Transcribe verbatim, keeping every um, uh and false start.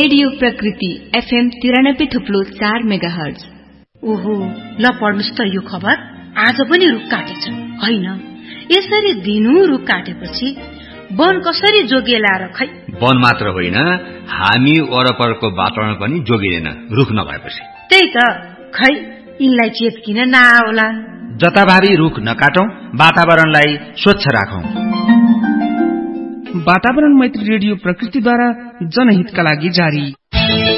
Radio प्रकृति FM तिरानब्बे थुप्लो चार मेगा हर्ज। ओहो, ल पढ्नुस् त यो खबर। आज पनि रुख काटेछ होइन? यसरी दिनू रुख काटेपछि वन कसरी जोगिएला र खै? वन मात्र होइन, हामी वरपरको वातावरण पनि जोगिएन रुख नभएपछि। त्यही त, खै यिनलाई चेत किन नआउला? जताभावी रुख नकाटौं, वातावरणलाई स्वच्छ राखौं। वातावरण मैत्री रेडियो प्रकृतिद्वारा जनहितका लागि जारी।